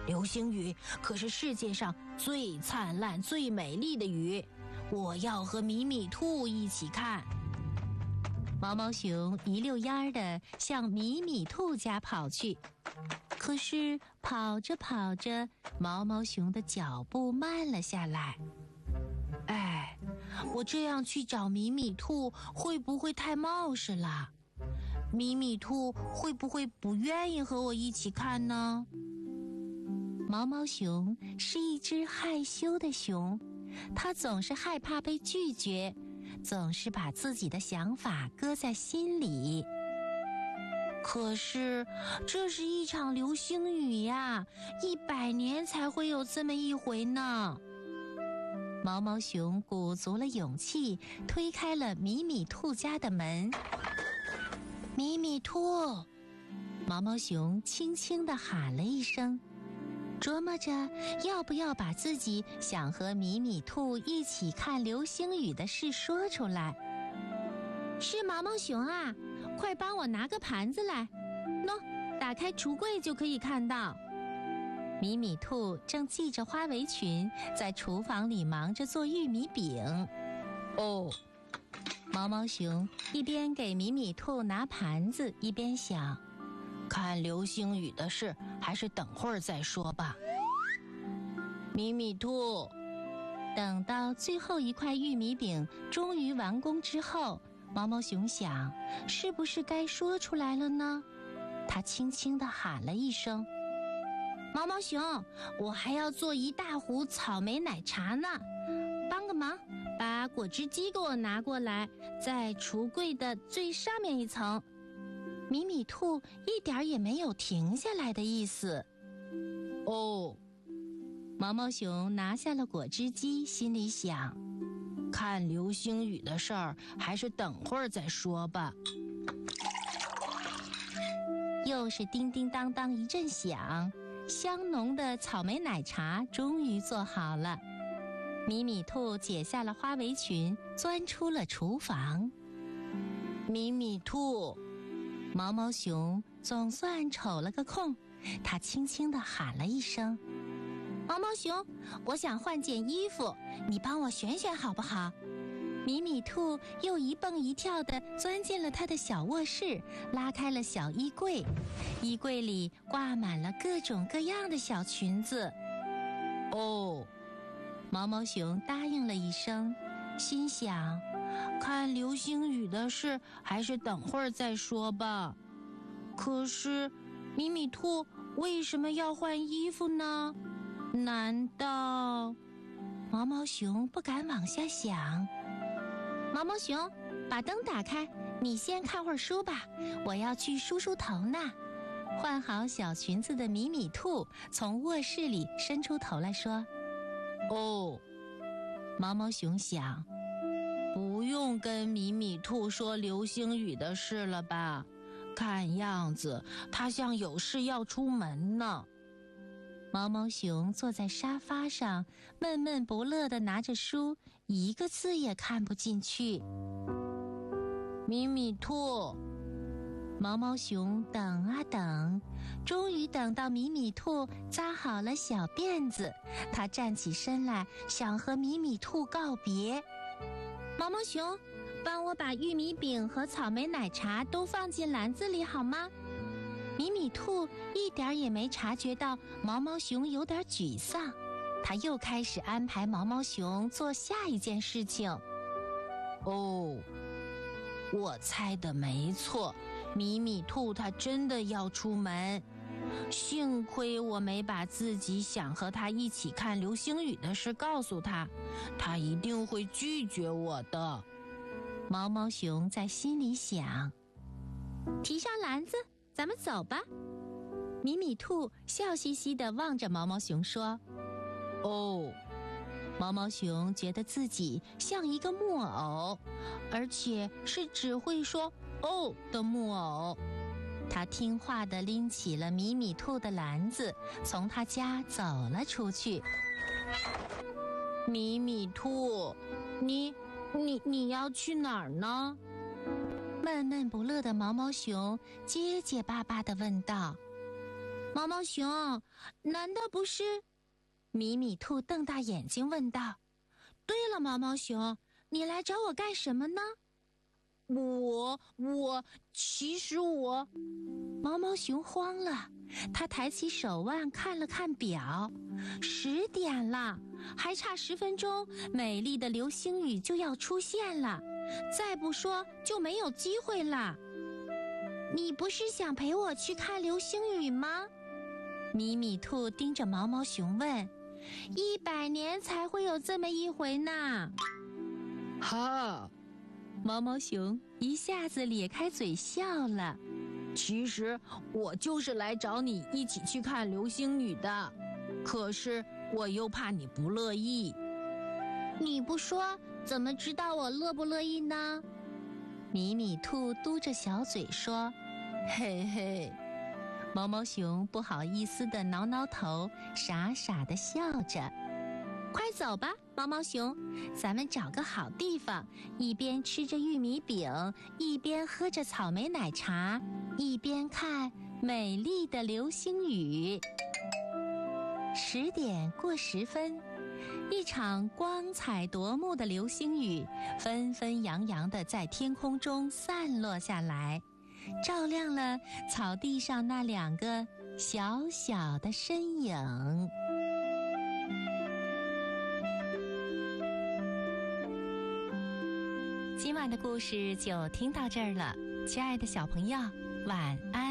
流星雨可是世界上最灿烂、最美丽的雨，我要和米米兔一起看。 毛毛熊一溜烟儿地向米米兔家跑去，可是跑着跑着，毛毛熊的脚步慢了下来。 哎，我这样去找米米兔会不会太冒失了？米米兔会不会不愿意和我一起看呢？ 毛毛熊是一只害羞的熊，它总是害怕被拒绝，总是把自己的想法搁在心里。 可是这是一场流星雨呀，100年才会有这么一回呢。 毛毛熊鼓足了勇气，推开了米米兔家的门。 米米兔， 毛毛熊轻轻地喊了一声，琢磨着要不要把自己想和米米兔一起看流星雨的事说出来。 是毛毛熊啊，快帮我拿个盘子来。喏，打开橱柜就可以看到。 米米兔正系着花围裙，在厨房里忙着做玉米饼。 哦， 毛毛熊一边给米米兔拿盘子，一边想， 看流星雨的事还是等会儿再说吧。米米兔， 等到最后一块玉米饼终于完工之后，毛毛熊想，是不是该说出来了呢？他轻轻地喊了一声， 毛毛熊，我还要做一大壶草莓奶茶呢，帮个忙，把果汁机给我拿过来，在橱柜的最上面一层。 米米兔一点也没有停下来的意思。 哦， 毛毛熊拿下了果汁机，心里想， 看流星雨的事儿还是等会儿再说吧。 又是叮叮当当一阵响，香浓的草莓奶茶终于做好了。米米兔解下了花围裙，钻出了厨房。 米米兔， 毛毛熊总算瞅了个空，他轻轻地喊了一声， 毛毛熊，我想换件衣服，你帮我选选好不好？ 米米兔又一蹦一跳地钻进了他的小卧室，拉开了小衣柜，衣柜里挂满了各种各样的小裙子。 哦， 毛毛熊答应了一声，心想， 看流星雨的事还是等会儿再说吧。可是米米兔为什么要换衣服呢？难道…… 毛毛熊不敢往下想。 毛毛熊，把灯打开，你先看会儿书吧，我要去梳梳头呢。 换好小裙子的米米兔从卧室里伸出头来说， 哦。 毛毛熊想， 不用跟米米兔说流星雨的事了吧，看样子他像有事要出门呢。 毛毛熊坐在沙发上，闷闷不乐地拿着书，一个字也看不进去。 米米兔， 毛毛熊等啊等，终于等到米米兔扎好了小辫子，他站起身来，想和米米兔告别。 毛毛熊，帮我把玉米饼和草莓奶茶都放进篮子里好吗？ 米米兔一点也没察觉到毛毛熊有点沮丧，他又开始安排毛毛熊做下一件事情。 哦，我猜的没错，米米兔他真的要出门。幸亏我没把自己想和他一起看流星雨的事告诉他，他一定会拒绝我的。 毛毛熊在心里想。 提上篮子，咱们走吧。 米米兔笑嘻嘻地望着毛毛熊说， 哦。 毛毛熊觉得自己像一个木偶，而且是只会说哦的木偶。他听话地拎起了米米兔的篮子，从他家走了出去。 米米兔，你要去哪儿呢？ 闷闷不乐的毛毛熊结结巴巴地问道。 毛毛熊，难道不是？ 米米兔瞪大眼睛问道。 对了，毛毛熊，你来找我干什么呢？ 其实我…… 毛毛熊慌了，他抬起手腕看了看表，10点了，还差10分钟，美丽的流星雨就要出现了，再不说就没有机会了。 你不是想陪我去看流星雨吗？ 米米兔盯着毛毛熊问。 100年才会有这么一回呢。 哈！ 毛毛熊一下子咧开嘴笑了。 其实我就是来找你一起去看流星雨的，可是我又怕你不乐意。 你不说，怎么知道我乐不乐意呢？ 米米兔嘟着小嘴说：“ 嘿嘿。” 毛毛熊不好意思地挠挠头，傻傻地笑着。快走吧，毛毛熊，咱们找个好地方，一边吃着玉米饼，一边喝着草莓奶茶，一边看美丽的流星雨。10点过10分，一场光彩夺目的流星雨纷纷扬扬地在天空中散落下来，照亮了草地上那2个小小的身影。今晚的故事就听到这儿了，亲爱的小朋友，晚安。